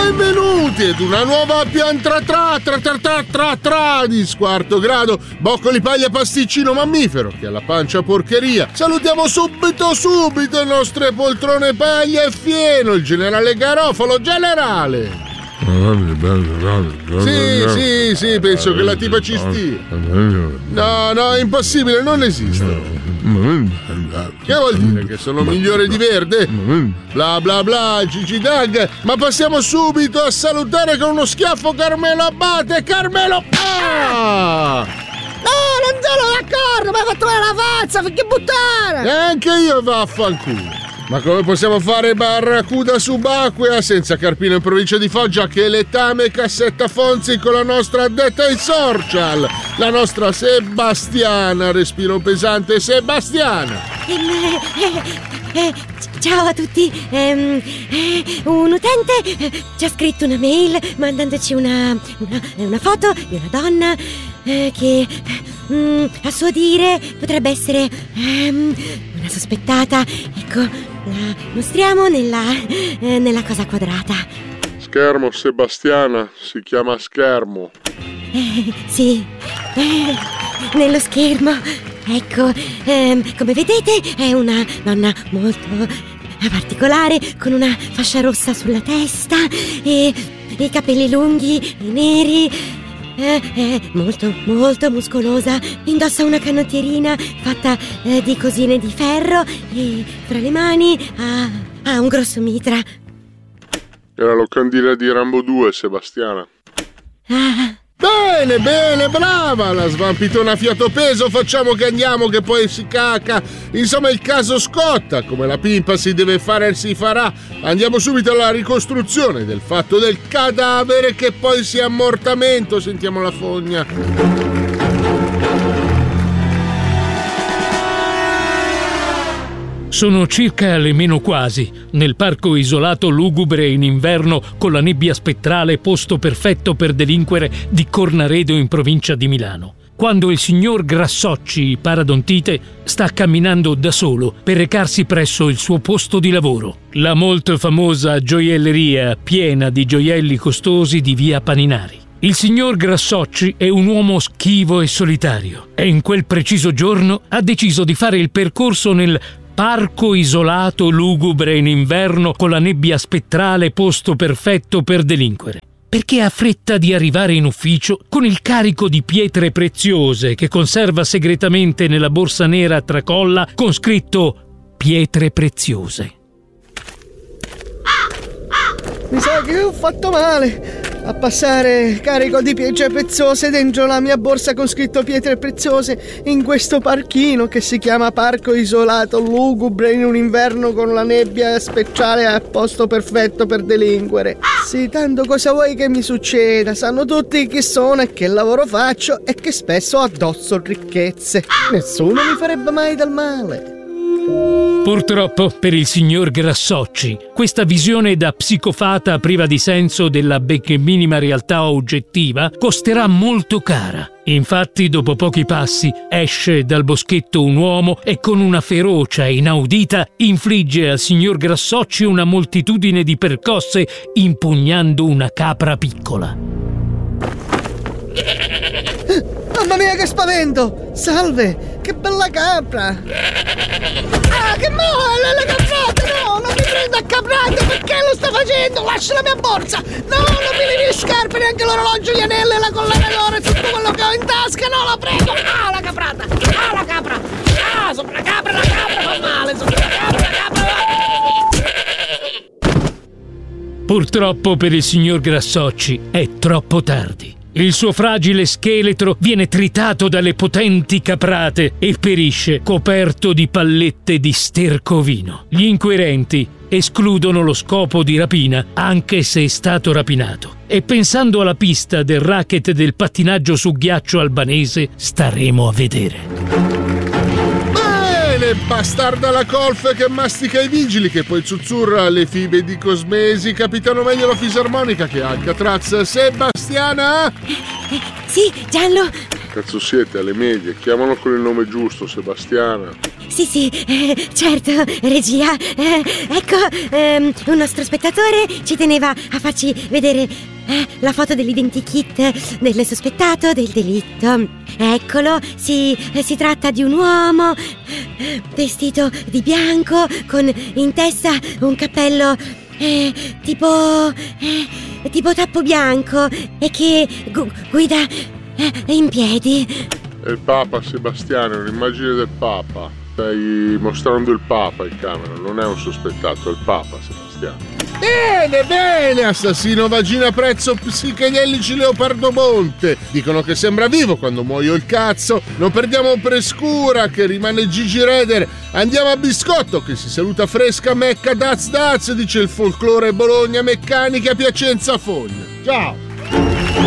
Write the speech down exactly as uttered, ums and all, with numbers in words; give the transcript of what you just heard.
Benvenuti ad una nuova piantra tra tra tra tra tra tra di squarto grado, boccoli, paglia, pasticcino mammifero che ha la pancia porcheria. Salutiamo subito subito le nostre poltrone paglia e fieno, il generale Garofalo. Generale! Sì, sì, sì, penso che la tipa ci stia. No, no, è impossibile, non esiste. Che vuol dire? Che sono migliore di Verde? Bla bla bla, Gigi Dag. Ma passiamo subito a salutare con uno schiaffo Carmelo Abate. Carmelo! Ah! No, non sono d'accordo, mi hai fatto male la faccia, che buttare! E anche io vaffanculo. Ma come possiamo fare barracuda subacquea senza Carpino in provincia di Foggia? Che letame cassetta Fonzi con la nostra addetta ai social, la nostra Sebastiana, respiro pesante Sebastiana. Eh, eh, eh, ciao a tutti, eh, eh, un utente eh, ci ha scritto una mail mandandoci una, una, una foto di una donna eh, che mm, a suo dire potrebbe essere ehm, una sospettata. Ecco, la mostriamo nella, eh, nella cosa quadrata. Schermo Sebastiana, si chiama schermo. Eh, sì, eh, nello schermo. Ecco, ehm, come vedete è una donna molto particolare, con una fascia rossa sulla testa e i capelli lunghi e neri. Eh, eh, molto, molto muscolosa. Indossa una canottierina fatta eh, di cosine di ferro e fra le mani ha, ha un grosso mitra. È la locandina di Rambo due, Sebastiana. Ah. Bene, bene, brava, la svampitona a fiato peso, facciamo che andiamo che poi si caca. Insomma, il caso scotta, come la pimpa si deve fare e si farà. Andiamo subito alla ricostruzione del fatto del cadavere che poi sia ammortamento. Sentiamo la fogna. Sono circa le meno quasi, nel parco isolato lugubre in inverno con la nebbia spettrale, posto perfetto per delinquere di Cornaredo in provincia di Milano, quando il signor Grassocci, paradontite, sta camminando da solo per recarsi presso il suo posto di lavoro, la molto famosa gioielleria piena di gioielli costosi di via Paninari. Il signor Grassocci è un uomo schivo e solitario e in quel preciso giorno ha deciso di fare il percorso nel parco isolato lugubre in inverno con la nebbia spettrale, posto perfetto per delinquere, perché ha fretta di arrivare in ufficio con il carico di pietre preziose che conserva segretamente nella borsa nera a tracolla con scritto pietre preziose. Mi sa che ho fatto male a passare carico di pietre preziose dentro la mia borsa con scritto pietre preziose in questo parchino che si chiama parco isolato lugubre in un inverno con la nebbia speciale a posto perfetto per delinquere. Sì, tanto cosa vuoi che mi succeda? Sanno tutti chi sono e che lavoro faccio e che spesso addosso ricchezze. Nessuno mi farebbe mai del male. Purtroppo per il signor Grassocci questa visione da psicofata priva di senso della benché minima realtà oggettiva costerà molto cara. Infatti dopo pochi passi esce dal boschetto un uomo e con una ferocia inaudita infligge al signor Grassocci una moltitudine di percosse impugnando una capra piccola. Mamma mia, che spavento! Salve, che bella capra! Ah, che male, la caprata! No, non mi prendo a caprate! Perché lo sta facendo? Lascia la mia borsa! No, non mi levi le scarpe, neanche l'orologio, gli anelli, la collana, tutto quello che ho in tasca! No, la prego! Ah, la caprata! Ah, la capra! Ah, sopra la capra, la capra fa male! Sopra la capra, la capra! Purtroppo per il signor Grassocci è troppo tardi. Il suo fragile scheletro viene tritato dalle potenti caprate e perisce coperto di pallette di stercovino. Gli inquirenti escludono lo scopo di rapina, anche se è stato rapinato. E pensando alla pista del racket del pattinaggio su ghiaccio albanese, staremo a vedere. Bastarda la colf che mastica i vigili, che poi zuzzurra le fibe di Cosmesi, capitano meglio la fisarmonica che Alcatraz. Sebastiana? Sì, Giallo? Cazzo siete, alle medie, chiamalo con il nome giusto, Sebastiana. sì, sì, eh, certo, regia. Eh, ecco, ehm, un nostro spettatore ci teneva a farci vedere eh, la foto dell'identikit del sospettato del delitto. Eccolo, si, eh, si tratta di un uomo vestito di bianco con in testa un cappello eh, tipo eh, tipo tappo bianco e che gu- guida eh, in piedi. È il Papa Sebastiano, è un'immagine del Papa. Stai mostrando il Papa in camera, non è un sospettato, è il Papa Sebastiano. Bene, bene, assassino vagina prezzo psichedelici Leopardo Monte. Dicono che sembra vivo quando muoio il cazzo. Non perdiamo prescura che rimane Gigi Reder. Andiamo a Biscotto che si saluta fresca Mecca Daz Daz, dice il folklore Bologna Meccanica Piacenza Fogna. Ciao.